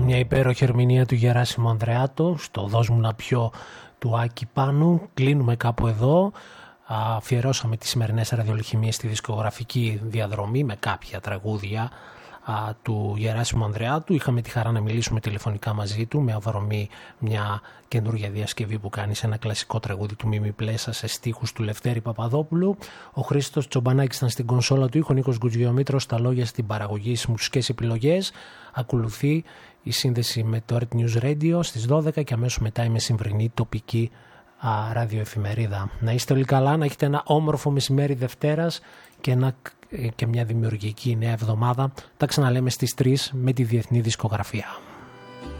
μια υπέροχη ερμηνεία του Γεράσιμου Ανδρεάτου στο «Δώσ' μου να πιω» του Άκη Πάνου. Κλείνουμε κάπου εδώ. Αφιερώσαμε τις σημερινές ραδιολιχημίες στη δισκογραφική διαδρομή με κάποια τραγούδια του Γεράσιμου Ανδρεάτου. Είχαμε τη χαρά να μιλήσουμε τηλεφωνικά μαζί του με αφορμή μια καινούργια διασκευή που κάνει σε ένα κλασικό τραγούδι του Μίμη Πλέσα σε στίχους του Λευτέρη Παπαδόπουλου. Ο Χρήστος Τσομπανάκης ήταν στην κονσόλα του ήχου, Νίκος Γκουτζιομήτρος στα λόγια, στην παραγωγή, στις μουσικές επιλογές. Ακολουθεί η σύνδεση με το Earth News Radio στις 12 και αμέσως μετά η μεσημβρινή τοπική ραδιοεφημερίδα. Να είστε όλοι καλά, να έχετε ένα όμορφο μεσημέρι Δευτέρας και μια δημιουργική νέα εβδομάδα. Τα ξαναλέμε στις 3 με τη Διεθνή Δισκογραφία.